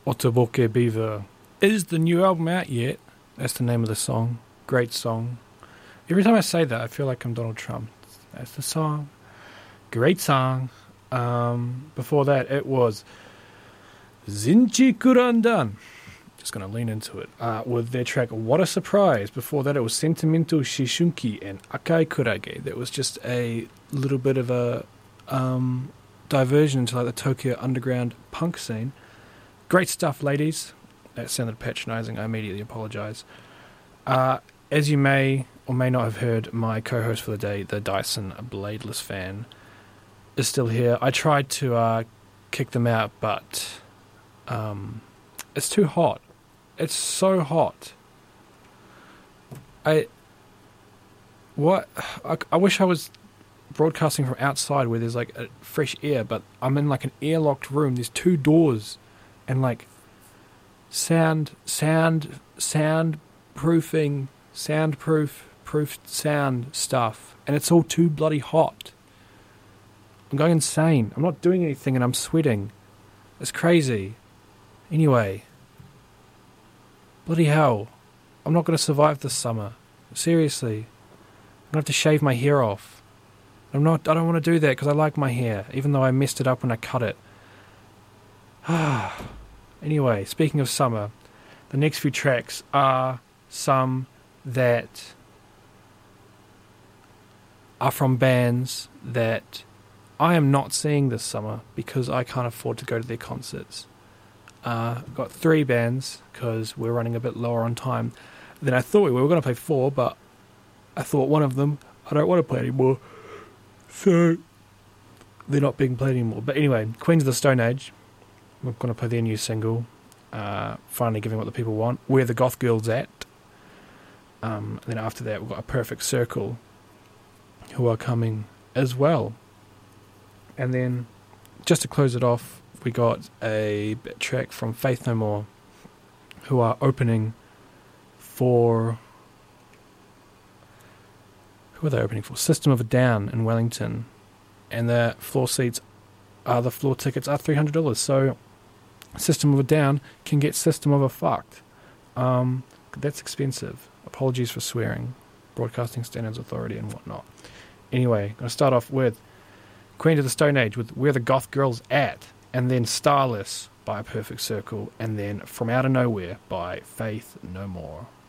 Otoboke Beaver. Is the new album out yet? That's the name of the song. Great song. Every time I say that, I feel like I'm Donald Trump. That's the song. Great song. Before that, it was Zinchi Kurandan. Just going to lean into it. With their track What a Surprise. Before that, it was Sentimental Shishunki and Akai Kurage. That was just a little bit of a diversion into like the Tokyo underground punk scene. Great stuff, ladies. That sounded patronizing. I immediately apologize. As you may or may not have heard, my co-host for the day, the Dyson Bladeless fan, is still here. I tried to kick them out, but it's too hot. It's so hot. I wish I was broadcasting from outside where there's like a fresh air, but I'm in like an airlocked room. There's two doors and like soundproof sound stuff, and it's all too bloody hot. I'm going insane. I'm not doing anything and I'm sweating. It's crazy. Anyway, bloody hell, I'm not going to survive this summer. Seriously, I'm going to have to shave my hair off. I don't want to do that because I like my hair, even though I messed it up when I cut it. Anyway, speaking of summer, the next few tracks are some that are from bands that I am not seeing this summer because I can't afford to go to their concerts. I've got 3 bands because we're running a bit lower on time than I thought we were. We were going to play 4, but I thought one of them I don't want to play anymore. So they're not being played anymore. But anyway, Queens of the Stone Age. We're going to play their new single. Finally giving what the people want. Where the Goth Girls At. And then after that, we've got A Perfect Circle, who are coming as well. And then, just to close it off, we got a track from Faith No More, who are opening for... Who are they opening for? System of a Down in Wellington. And the floor tickets are $300. So, System of a Down can get System of a Fucked. That's expensive. Apologies for swearing. Broadcasting Standards Authority and whatnot. Anyway, I'm going to start off with Queen of the Stone Age with Where the Goth Girls At, and then Starless by A Perfect Circle, and then From Out of Nowhere by Faith No More.